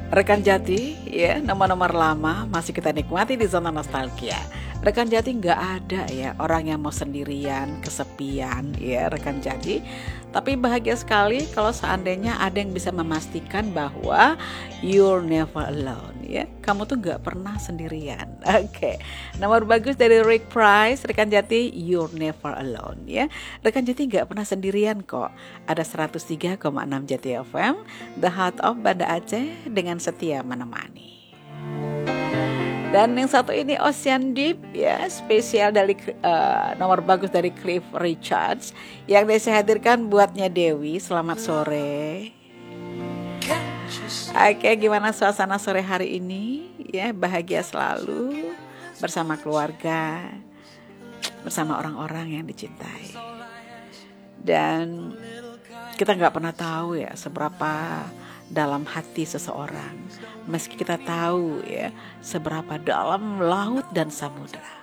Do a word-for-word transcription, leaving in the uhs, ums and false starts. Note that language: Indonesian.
Rekan Jati, ya, nomor-nomor lama masih kita nikmati di zona nostalgia. Rekan Jati nggak ada ya orang yang mau sendirian, kesepian, ya rekan Jati. Tapi bahagia sekali kalau seandainya ada yang bisa memastikan bahwa you're never alone, ya. Kamu tuh nggak pernah sendirian. Oke, okay. Nomor bagus dari Rick Price, rekan Jati, you're never alone, ya. Rekan Jati nggak pernah sendirian kok. Ada seratus tiga koma enam Jati F M, The Heart of Banda Aceh dengan setia menemani. Dan yang satu ini Ocean Deep, ya, spesial dari uh, nomor bagus dari Cliff Richards yang saya hadirkan buatnya Dewi. Selamat sore. Oke, gimana suasana sore hari ini? Ya, bahagia selalu bersama keluarga, bersama orang-orang yang dicintai. Dan kita nggak pernah tahu ya seberapa dalam hati seseorang, meski kita tahu ya seberapa dalam laut dan samudra.